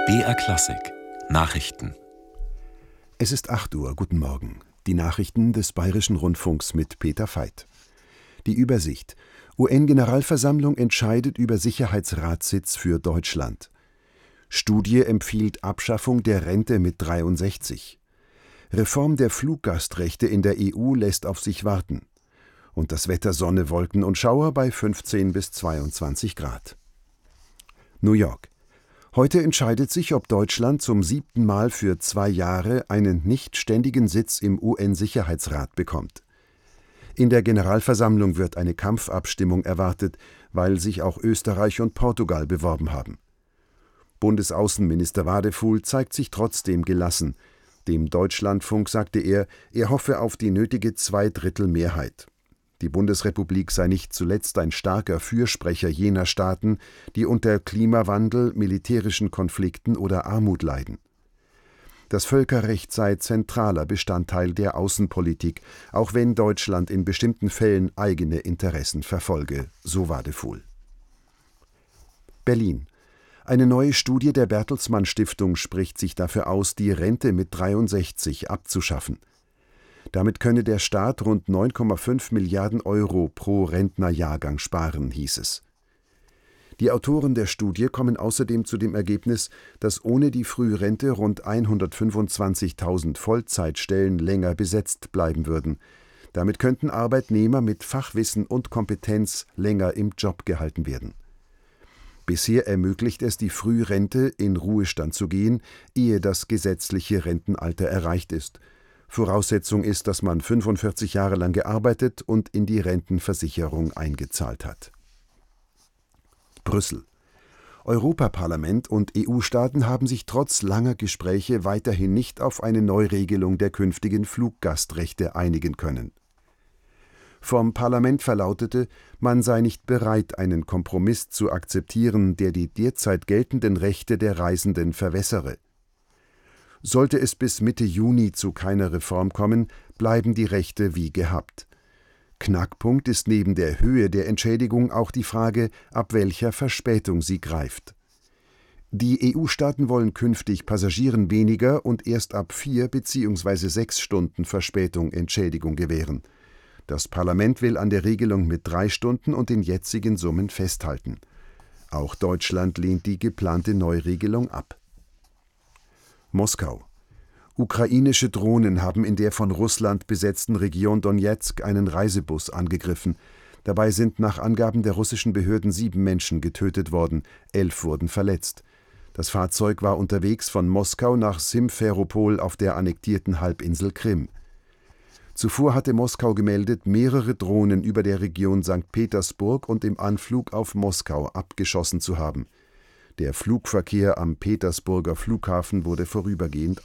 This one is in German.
BR Klassik Nachrichten. Es ist 8 Uhr, guten Morgen. Die Nachrichten des Bayerischen Rundfunks mit Peter Veit. Die Übersicht: UN-Generalversammlung entscheidet über Sicherheitsratssitz für Deutschland. Studie empfiehlt Abschaffung der Rente mit 63. Reform der Fluggastrechte in der EU lässt auf sich warten. Und das Wetter: Sonne, Wolken und Schauer bei 15 bis 22 Grad. New York: Heute entscheidet sich, ob Deutschland zum 7. Mal für 2 Jahre einen nicht ständigen Sitz im UN-Sicherheitsrat bekommt. In der Generalversammlung wird eine Kampfabstimmung erwartet, weil sich auch Österreich und Portugal beworben haben. Bundesaußenminister Wadefuhl zeigt sich trotzdem gelassen. Dem Deutschlandfunk sagte er hoffe auf die nötige Zweidrittelmehrheit. Die Bundesrepublik sei nicht zuletzt ein starker Fürsprecher jener Staaten, die unter Klimawandel, militärischen Konflikten oder Armut leiden. Das Völkerrecht sei zentraler Bestandteil der Außenpolitik, auch wenn Deutschland in bestimmten Fällen eigene Interessen verfolge, so Wadefuhl. Berlin: Eine neue Studie der Bertelsmann Stiftung spricht sich dafür aus, die Rente mit 63 abzuschaffen. Damit könne der Staat rund 9,5 Milliarden Euro pro Rentnerjahrgang sparen, hieß es. Die Autoren der Studie kommen außerdem zu dem Ergebnis, dass ohne die Frührente rund 125.000 Vollzeitstellen länger besetzt bleiben würden. Damit könnten Arbeitnehmer mit Fachwissen und Kompetenz länger im Job gehalten werden. Bisher ermöglicht es die Frührente, in Ruhestand zu gehen, ehe das gesetzliche Rentenalter erreicht ist. Voraussetzung ist, dass man 45 Jahre lang gearbeitet und in die Rentenversicherung eingezahlt hat. Brüssel: Europaparlament und EU-Staaten haben sich trotz langer Gespräche weiterhin nicht auf eine Neuregelung der künftigen Fluggastrechte einigen können. Vom Parlament verlautete, man sei nicht bereit, einen Kompromiss zu akzeptieren, der die derzeit geltenden Rechte der Reisenden verwässere. Sollte es bis Mitte Juni zu keiner Reform kommen, bleiben die Rechte wie gehabt. Knackpunkt ist neben der Höhe der Entschädigung auch die Frage, ab welcher Verspätung sie greift. Die EU-Staaten wollen künftig Passagieren weniger und erst ab 4 bzw. 6 Stunden Verspätung Entschädigung gewähren. Das Parlament will an der Regelung mit 3 Stunden und den jetzigen Summen festhalten. Auch Deutschland lehnt die geplante Neuregelung ab. Moskau: Ukrainische Drohnen haben in der von Russland besetzten Region Donezk einen Reisebus angegriffen. Dabei sind nach Angaben der russischen Behörden 7 Menschen getötet worden, 11 wurden verletzt. Das Fahrzeug war unterwegs von Moskau nach Simferopol auf der annektierten Halbinsel Krim. Zuvor hatte Moskau gemeldet, mehrere Drohnen über der Region St. Petersburg und im Anflug auf Moskau abgeschossen zu haben. Der Flugverkehr am Petersburger Flughafen wurde vorübergehend